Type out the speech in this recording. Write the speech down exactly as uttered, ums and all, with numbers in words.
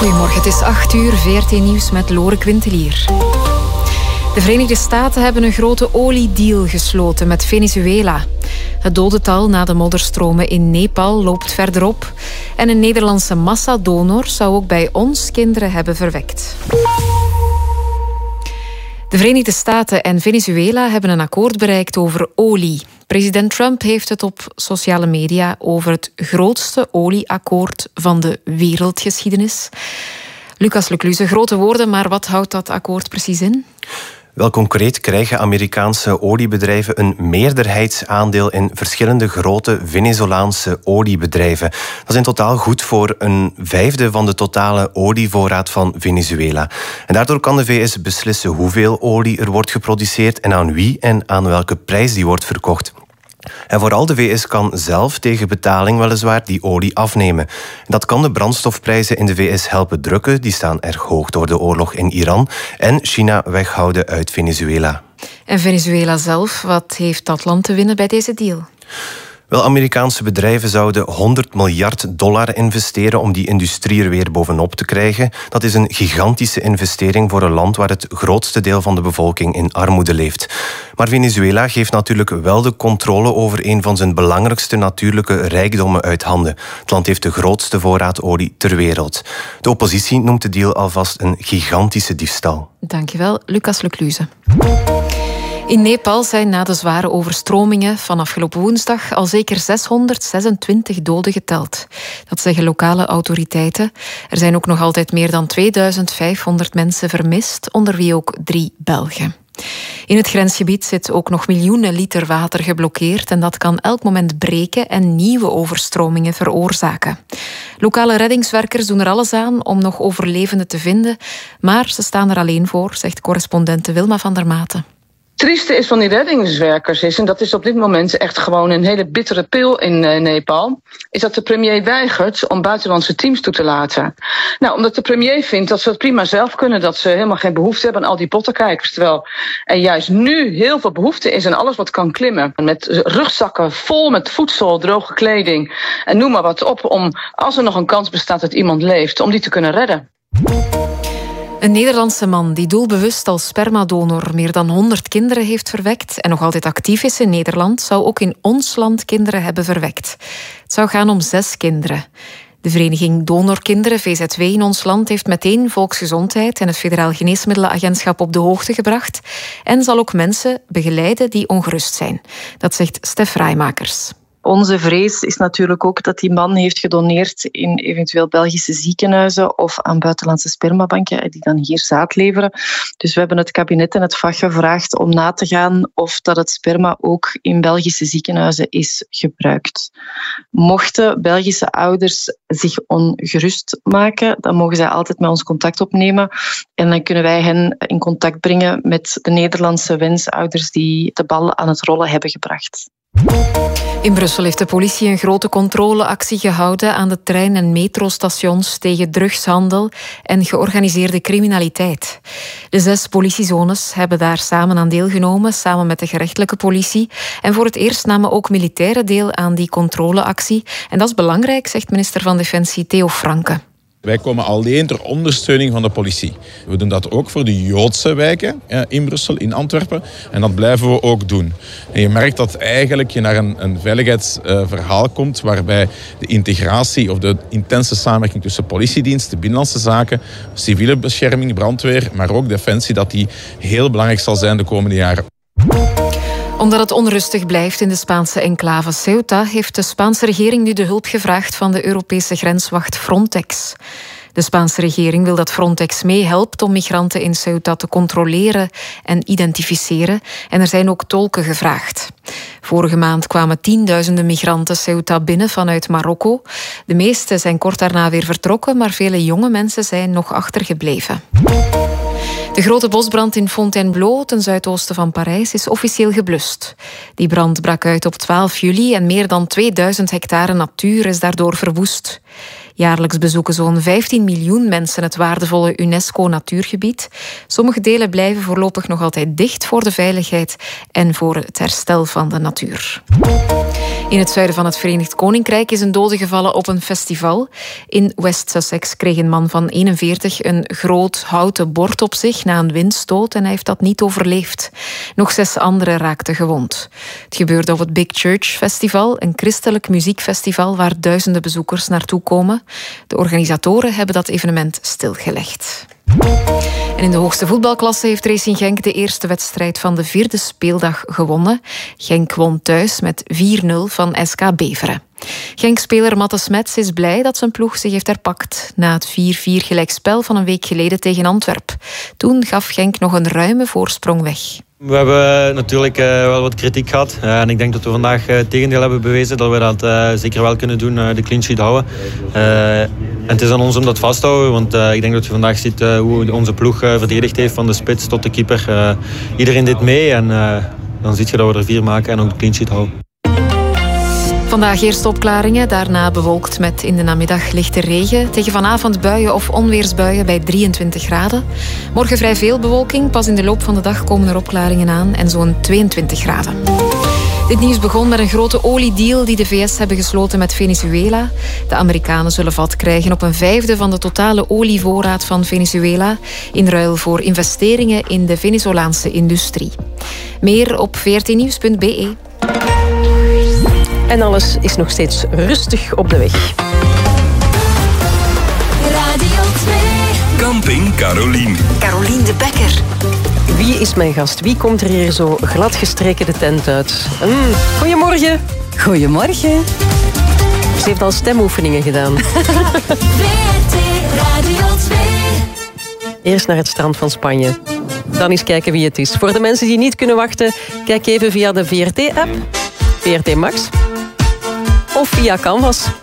Goedemorgen, het is acht uur, V R T Nieuws met Lore Quintelier. De Verenigde Staten hebben een grote oliedeal gesloten met Venezuela. Het dodental na de modderstromen in Nepal loopt verder op. En een Nederlandse massadonor zou ook bij ons kinderen hebben verwekt. De Verenigde Staten en Venezuela hebben een akkoord bereikt over olie. President Trump heeft het op sociale media over het grootste olieakkoord van de wereldgeschiedenis. Lucas Lecluze, grote woorden, maar wat houdt dat akkoord precies in? Wel, concreet krijgen Amerikaanse oliebedrijven een meerderheidsaandeel in verschillende grote Venezolaanse oliebedrijven. Dat is in totaal goed voor een vijfde van de totale olievoorraad van Venezuela. En daardoor kan de V S beslissen hoeveel olie er wordt geproduceerd en aan wie en aan welke prijs die wordt verkocht. En vooral de V S kan zelf tegen betaling weliswaar die olie afnemen. Dat kan de brandstofprijzen in de V S helpen drukken. Die staan erg hoog door de oorlog in Iran. En China weghouden uit Venezuela. En Venezuela zelf, wat heeft dat land te winnen bij deze deal? Wel, Amerikaanse bedrijven zouden honderd miljard dollar investeren om die industrie er weer bovenop te krijgen. Dat is een gigantische investering voor een land waar het grootste deel van de bevolking in armoede leeft. Maar Venezuela geeft natuurlijk wel de controle over een van zijn belangrijkste natuurlijke rijkdommen uit handen. Het land heeft de grootste voorraad olie ter wereld. De oppositie noemt de deal alvast een gigantische diefstal. Dankjewel, Lucas Lecluze. In Nepal zijn na de zware overstromingen van afgelopen woensdag al zeker zeshonderdzesentwintig doden geteld. Dat zeggen lokale autoriteiten. Er zijn ook nog altijd meer dan tweeduizend vijfhonderd mensen vermist, onder wie ook drie Belgen. In het grensgebied zit ook nog miljoenen liter water geblokkeerd en dat kan elk moment breken en nieuwe overstromingen veroorzaken. Lokale reddingswerkers doen er alles aan om nog overlevenden te vinden, maar ze staan er alleen voor, zegt correspondente Wilma van der Maten. Het trieste is van die reddingswerkers is, en dat is op dit moment echt gewoon een hele bittere pil in uh, Nepal, is dat de premier weigert om buitenlandse teams toe te laten. Nou, omdat de premier vindt dat ze het prima zelf kunnen, dat ze helemaal geen behoefte hebben aan al die pottenkijkers. Terwijl er juist nu heel veel behoefte is aan alles wat kan klimmen. Met rugzakken vol met voedsel, droge kleding en noem maar wat op, om als er nog een kans bestaat dat iemand leeft, om die te kunnen redden. Een Nederlandse man die doelbewust als spermadonor meer dan honderd kinderen heeft verwekt en nog altijd actief is in Nederland, zou ook in ons land kinderen hebben verwekt. Het zou gaan om zes kinderen. De vereniging Donorkinderen, V Z W in ons land, heeft meteen Volksgezondheid en het Federaal Geneesmiddelenagentschap op de hoogte gebracht en zal ook mensen begeleiden die ongerust zijn. Dat zegt Stef Rijmakers. Onze vrees is natuurlijk ook dat die man heeft gedoneerd in eventueel Belgische ziekenhuizen of aan buitenlandse spermabanken die dan hier zaad leveren. Dus we hebben het kabinet en het V A G gevraagd om na te gaan of dat het sperma ook in Belgische ziekenhuizen is gebruikt. Mochten Belgische ouders zich ongerust maken, dan mogen zij altijd met ons contact opnemen en dan kunnen wij hen in contact brengen met de Nederlandse wensouders die de bal aan het rollen hebben gebracht. In Brussel heeft de politie een grote controleactie gehouden aan de trein- en metrostations tegen drugshandel en georganiseerde criminaliteit. De zes politiezones hebben daar samen aan deelgenomen, samen met de gerechtelijke politie. En voor het eerst namen ook militairen deel aan die controleactie. En dat is belangrijk, zegt minister van Defensie Theo Franke. Wij komen alleen ter ondersteuning van de politie. We doen dat ook voor de Joodse wijken in Brussel, in Antwerpen. En dat blijven we ook doen. En je merkt dat eigenlijk je naar een, een veiligheidsverhaal komt waarbij de integratie of de intense samenwerking tussen politiediensten, binnenlandse zaken, civiele bescherming, brandweer, maar ook defensie, dat die heel belangrijk zal zijn de komende jaren. Omdat het onrustig blijft in de Spaanse enclave Ceuta, heeft de Spaanse regering nu de hulp gevraagd van de Europese grenswacht Frontex. De Spaanse regering wil dat Frontex meehelpt om migranten in Ceuta te controleren en identificeren. En er zijn ook tolken gevraagd. Vorige maand kwamen tienduizenden migranten Ceuta binnen vanuit Marokko. De meeste zijn kort daarna weer vertrokken, maar vele jonge mensen zijn nog achtergebleven. De grote bosbrand in Fontainebleau, ten zuidoosten van Parijs, is officieel geblust. Die brand brak uit op twaalf juli en meer dan tweeduizend hectare natuur is daardoor verwoest. Jaarlijks bezoeken zo'n vijftien miljoen mensen het waardevolle UNESCO-natuurgebied. Sommige delen blijven voorlopig nog altijd dicht voor de veiligheid en voor het herstel van de natuur. In het zuiden van het Verenigd Koninkrijk is een dode gevallen op een festival. In West Sussex kreeg een man van eenenveertig een groot houten bord op zich na een windstoot en hij heeft dat niet overleefd. Nog zes anderen raakten gewond. Het gebeurde op het Big Church Festival, een christelijk muziekfestival waar duizenden bezoekers naartoe komen. De organisatoren hebben dat evenement stilgelegd. En in de hoogste voetbalklasse heeft Racing Genk de eerste wedstrijd van de vierde speeldag gewonnen. Genk won thuis met vier nul van S K Beveren. Genk-speler Matte Smets is blij dat zijn ploeg zich heeft herpakt na het vier vier gelijkspel van een week geleden tegen Antwerpen. Toen gaf Genk nog een ruime voorsprong weg. We hebben natuurlijk uh, wel wat kritiek gehad. Uh, en ik denk dat we vandaag uh, het tegendeel hebben bewezen. Dat we dat uh, zeker wel kunnen doen, uh, de clean sheet houden. Uh, en het is aan ons om dat vast te houden. Want uh, ik denk dat je vandaag ziet uh, hoe onze ploeg uh, verdedigd heeft. Van de spits tot de keeper. Uh, iedereen deed mee. En uh, dan zie je dat we er vier maken en ook de clean sheet houden. Vandaag eerst opklaringen, daarna bewolkt met in de namiddag lichte regen. Tegen vanavond buien of onweersbuien bij drieëntwintig graden. Morgen vrij veel bewolking, pas in de loop van de dag komen er opklaringen aan en zo'n tweeëntwintig graden. Dit nieuws begon met een grote oliedeal die de V S hebben gesloten met Venezuela. De Amerikanen zullen vat krijgen op een vijfde van de totale olievoorraad van Venezuela, in ruil voor investeringen in de Venezolaanse industrie. Meer op v r t nieuws punt b e. En alles is nog steeds rustig op de weg. Radio twee. Camping Carolien. Carolien de Bekker. Wie is mijn gast? Wie komt er hier zo glad gestreken de tent uit? Mm, goedemorgen. Goedemorgen. Ze heeft al stemoefeningen gedaan. V R T Radio twee. Eerst naar het strand van Spanje. Dan eens kijken wie het is. Voor de mensen die niet kunnen wachten, kijk even via de V R T-app, V R T Max of via Canvas.